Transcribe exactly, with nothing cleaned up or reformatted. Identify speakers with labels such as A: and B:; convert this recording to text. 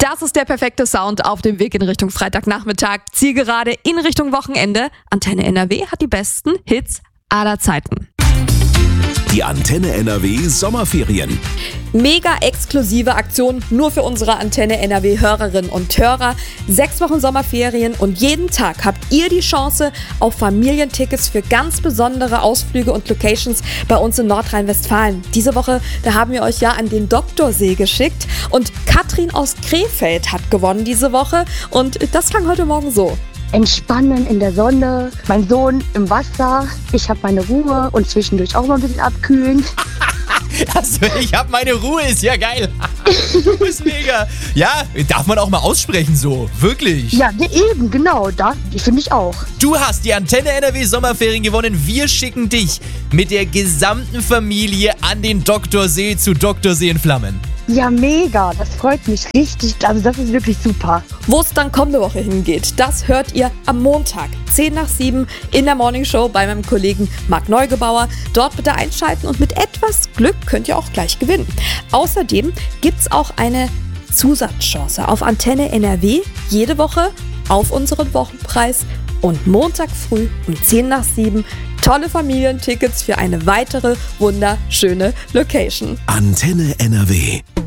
A: Das ist der perfekte Sound auf dem Weg in Richtung Freitagnachmittag. Zielgerade in Richtung Wochenende. Antenne N R W hat die besten Hits aller Zeiten.
B: Die Antenne N R W Sommerferien.
A: Mega exklusive Aktion nur für unsere Antenne N R W Hörerinnen und Hörer. Sechs Wochen Sommerferien und jeden Tag habt ihr die Chance auf Familientickets für ganz besondere Ausflüge und Locations bei uns in Nordrhein-Westfalen. Diese Woche, da haben wir euch ja an den Doktorsee geschickt und Katrin aus Krefeld hat gewonnen diese Woche und das klang heute Morgen so.
C: Entspannen in der Sonne, mein Sohn im Wasser, ich habe meine Ruhe und zwischendurch auch mal ein bisschen abkühlen.
D: Also, ich habe meine Ruhe, ist ja geil. Du bist mega. Ja, darf man auch mal aussprechen so, wirklich.
C: Ja, eben, genau, das finde ich auch.
D: Du hast die Antenne N R W Sommerferien gewonnen. Wir schicken dich mit der gesamten Familie an den Doktorsee zu Doktorsee in Flammen.
C: Ja, mega, das freut mich richtig, also das ist wirklich super.
A: Wo es dann kommende Woche hingeht, das hört ihr am Montag, zehn nach sieben in der Morning Show bei meinem Kollegen Marc Neugebauer. Dort bitte einschalten und mit etwas Glück könnt ihr auch gleich gewinnen. Außerdem gibt's auch eine Zusatzchance auf Antenne N R W jede Woche auf unseren Wochenpreis und Montag früh um zehn nach sieben tolle Familientickets für eine weitere wunderschöne Location.
B: Antenne N R W.